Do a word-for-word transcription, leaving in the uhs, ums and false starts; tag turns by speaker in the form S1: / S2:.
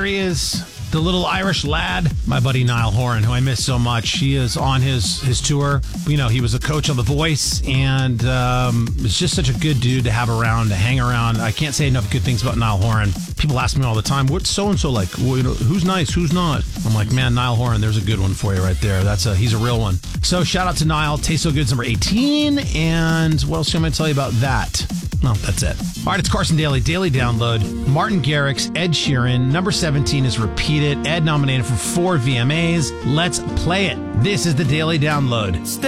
S1: he is. The little Irish lad, my buddy Niall Horan, who I miss so much. He is on his, his tour. You know, he was a coach on The Voice, and um, is just such a good dude to have around, to hang around. I can't say enough good things about Niall Horan. People ask me all the time, what's so-and-so like? Well, you know, who's nice, who's not? I'm like, man, Niall Horan, there's a good one for you right there. That's a He's a real one. So shout out to Niall. Taste So Good's number eighteen. And what else am I going to tell you about that? No, that's it. All right, it's Carson Daly. Daily Download. Martin Garrix, Ed Sheeran. Number seventeen is Repeat It. Ed nominated for four V M As. Let's play it. This is the Daily Download.